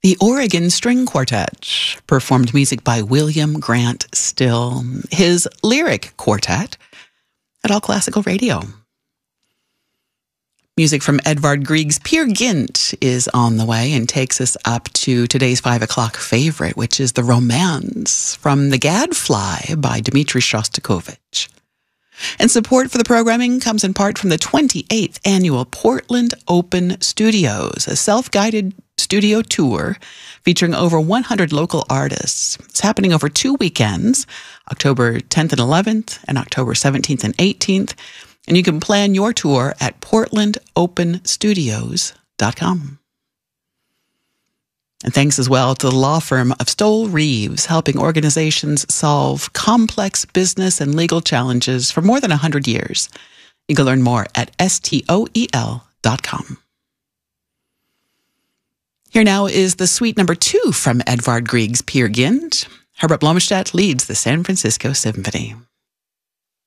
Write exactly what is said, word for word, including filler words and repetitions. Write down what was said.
The Oregon String Quartet performed music by William Grant Still, his lyric quartet at All Classical Radio. Music from Edvard Grieg's Peer Gynt is on the way and takes us up to today's five o'clock favorite, which is The Romance from The Gadfly by Dmitri Shostakovich. And support for the programming comes in part from the twenty-eighth Annual Portland Open Studios, a self-guided studio tour featuring over one hundred local artists. It's happening over two weekends, October tenth and eleventh and October seventeenth and eighteenth. And you can plan your tour at portland open studios dot com. And thanks as well to the law firm of Stoll Reeves, helping organizations solve complex business and legal challenges for more than one hundred years. You can learn more at stoel dot com. Here now is the suite number two from Edvard Grieg's Peer Gynt. Herbert Blomstedt leads the San Francisco Symphony.